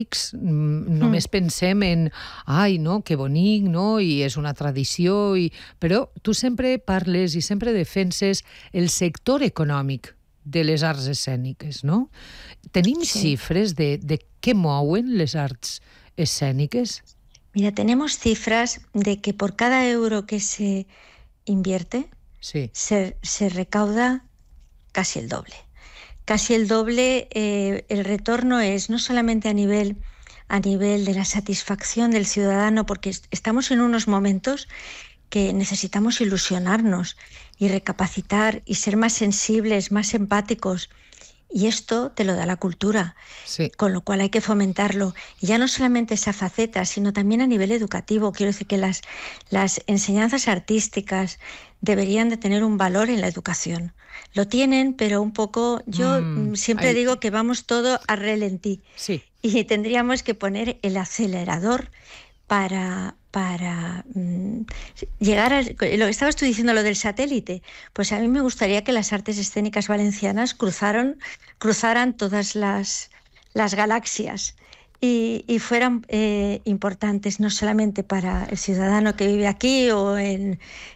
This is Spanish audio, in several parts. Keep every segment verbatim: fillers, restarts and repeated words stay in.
només mm. pensem en ai, no, que bonic, no, i és una tradició, i... però tu sempre parles i sempre defenses el sector econòmic de les arts escèniques, no? Tenim sí. xifres de, de què mouen les arts escénicas? Mira, tenemos cifras de que por cada euro que se invierte, sí. se, se recauda casi el doble. Casi el doble, eh, el retorno es no solamente a nivel, a nivel de la satisfacción del ciudadano, porque estamos en unos momentos que necesitamos ilusionarnos y recapacitar y ser más sensibles, más empáticos. Y esto te lo da la cultura, sí. con lo cual hay que fomentarlo. Y ya no solamente esa faceta, sino también a nivel educativo. Quiero decir que las, las enseñanzas artísticas deberían de tener un valor en la educación. Lo tienen, pero un poco, yo mm, siempre hay... digo que vamos todo a relentí. Sí. Y tendríamos que poner el acelerador para... para mmm, llegar a... Lo que estabas tú diciendo, lo del satélite, pues a mí me gustaría que las artes escénicas valencianas cruzaron, cruzaran todas las, las galaxias y, y fueran eh, importantes no solamente para el ciudadano que vive aquí o en,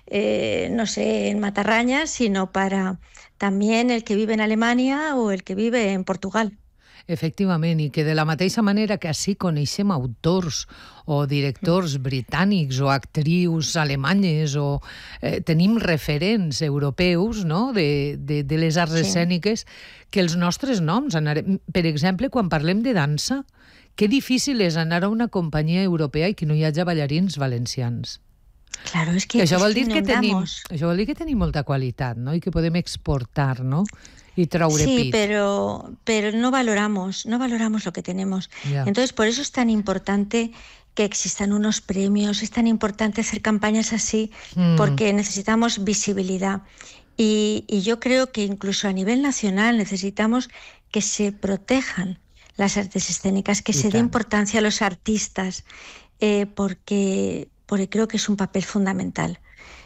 eh, no sé, en Matarrañas, sino para también el que vive en Alemania o el que vive en Portugal. Efectivament, i que de la mateixa manera que així coneixem autors o directors britànics o actrius alemanyes o eh, tenim referents europeus, no?, de, de, de les arts sí. escèniques, que els nostres noms anarem... Per exemple, quan parlem de dansa, que difícil és anar a una companyia europea i que no hi hagi ballarins valencians. Claro, es que, això, vol es dir que, que tenim, això vol dir que tenim molta qualitat, no?, i que podem exportar, no?, y traure sí, pit. pero, pero no valoramos, no valoramos lo que tenemos. Yeah. Entonces, por eso es tan importante que existan unos premios, es tan importante hacer campañas así, mm. porque necesitamos visibilidad. Y, y yo creo que incluso a nivel nacional necesitamos que se protejan las artes escénicas, que y se dé importancia a los artistas, eh, porque, porque creo que es un papel fundamental.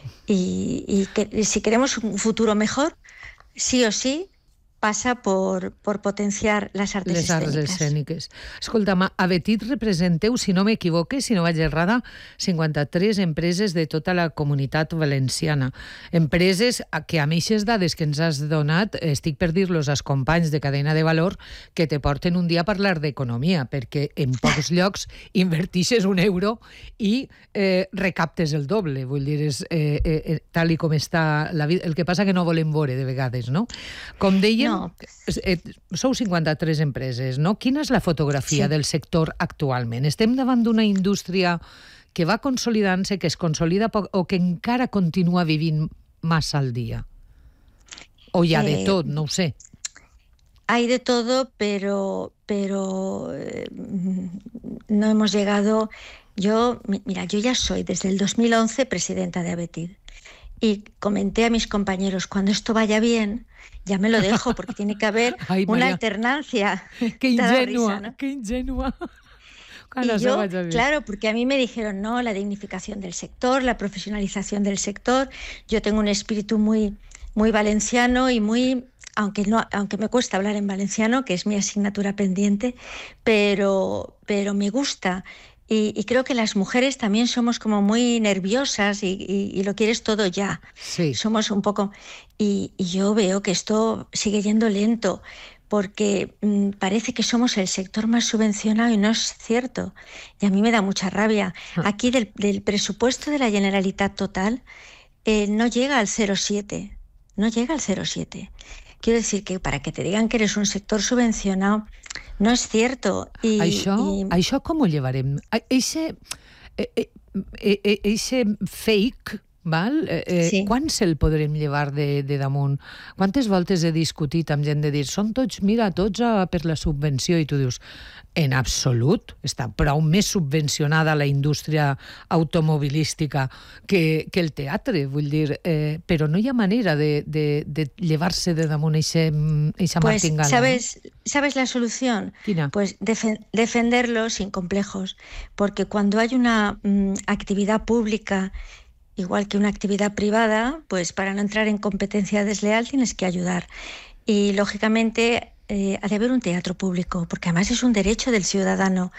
Y, y que y si queremos un futuro mejor, sí o sí, passa por, por potenciar les arts les escèniques. Les arts escèniques. Escolta'm, a Betit representeu, si no m'equivoque, si no vaig errada, cinquanta-tres empreses de tota la comunitat valenciana. Empreses que amb aquestes dades que ens has donat, estic per dir-los als companys de Cadena de Valor que te porten un dia a parlar d'economia, perquè en pocs llocs invertixes un euro i eh, recaptes el doble. Vull dir, és eh, eh, tal i com està la vida. El que passa que no volem veure de vegades, no? Com dèiem, no. eh, sou cinquanta-tres empreses, no? Quina és la fotografia sí. del sector actualment? Estem davant d'una indústria que va consolidant-se, que es consolida poc, o que encara continua vivint massa al dia? O hi ha eh, de tot, no ho sé. Hay de todo, pero, pero eh, no hemos llegado... Yo, mira, yo ya soy desde el dos mil once presidenta de Abetit y comenté a mis compañeros, cuando esto vaya bien, ya me lo dejo, porque tiene que haber Ay, una María. alternancia. Qué ingenua, risa, ¿no? Qué ingenua. Y yo, claro, porque a mí me dijeron, no, la dignificación del sector, la profesionalización del sector. Yo tengo un espíritu muy, muy valenciano y muy... Aunque, no, aunque me cuesta hablar en valenciano, que es mi asignatura pendiente, pero, pero me gusta. Y, y creo que las mujeres también somos como muy nerviosas y, y, y lo quieres todo ya. Sí. Somos un poco... Y, y yo veo que esto sigue yendo lento, porque mmm, parece que somos el sector más subvencionado y no es cierto. Y a mí me da mucha rabia. Aquí del, del presupuesto de la Generalitat total eh, no llega al cero coma siete. No llega al cero coma siete. Quiero decir que para que te digan que eres un sector subvencionado, no és cierto. I, això, i... això com ho llevarem? Eixe, eixe fake, val? Eh, sí. Quan se'l podrem llevar de, de damunt? Quantes voltes he discutit amb gent de dir, són tots, mira, tots a, per la subvenció, i tu dius, en absolut, està prou més subvencionada la indústria automobilística que, que el teatre, vull dir, eh, però no hi ha manera de, de, de llevar-se de damunt eixa pues, martingala. ¿sabes, ¿Sabes la solución? Quina? Pues defen- defenderlo sin complejos, porque cuando hay una mm, actividad pública, igual que una actividad privada, pues para no entrar en competencia desleal tienes que ayudar. Y lógicamente eh, ha de haber un teatro público, porque además es un derecho del ciudadano